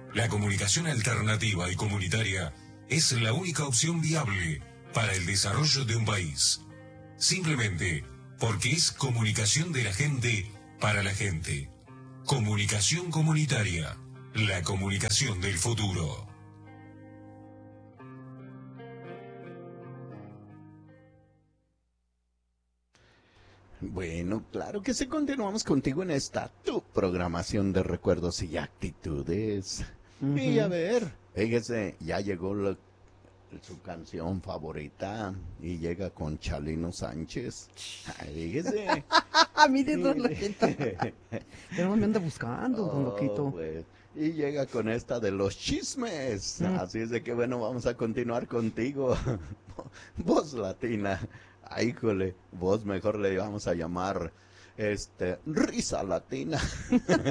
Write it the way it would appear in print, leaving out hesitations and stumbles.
La comunicación alternativa y comunitaria es la única opción viable para el desarrollo de un país. Simplemente porque es comunicación de la gente para la gente. Comunicación comunitaria, la comunicación del futuro. Bueno, claro que sí, continuamos contigo en esta tu programación de recuerdos y actitudes. Y a ver, fíjese, ya llegó su canción favorita y llega con Chalino Sánchez. Ay, fíjese. Miren, don Loquito. Pero me anda buscando, don Loquito. Pues, y llega con esta de los chismes. Así es de que bueno, vamos a continuar contigo. Voz latina. Ay, híjole, voz mejor le vamos a llamar, risa latina.